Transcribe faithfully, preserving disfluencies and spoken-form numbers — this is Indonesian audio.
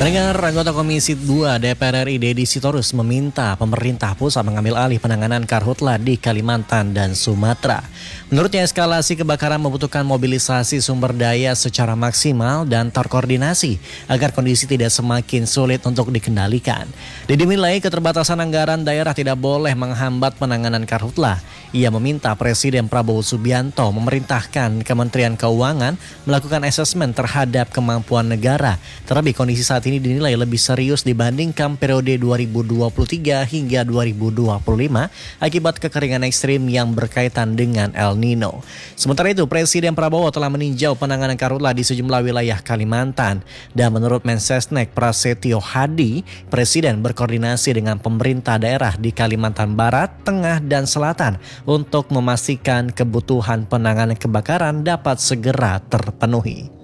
Pendengar, anggota Komisi dua D P R R I Deddy Sitorus meminta pemerintah pusat mengambil alih penanganan karhutla di Kalimantan dan Sumatera. Menurutnya, eskalasi kebakaran membutuhkan mobilisasi sumber daya secara maksimal dan terkoordinasi agar kondisi tidak semakin sulit untuk dikendalikan. Deddy menilai keterbatasan anggaran daerah tidak boleh menghambat penanganan karhutla. Ia meminta Presiden Prabowo Subianto memerintahkan Kementerian Keuangan melakukan asesmen terhadap kemampuan negara. Terlebih kondisi saat ini dinilai lebih serius dibandingkan periode dua ribu dua puluh tiga hingga dua ribu dua puluh lima akibat kekeringan ekstrim yang berkaitan dengan El Nino. Sementara itu, Presiden Prabowo telah meninjau penanganan karhutla di sejumlah wilayah Kalimantan. Dan menurut Mensesnek Prasetyo Hadi, Presiden berkoordinasi dengan pemerintah daerah di Kalimantan Barat, Tengah, dan Selatan untuk memastikan kebutuhan penanganan kebakaran dapat segera terpenuhi.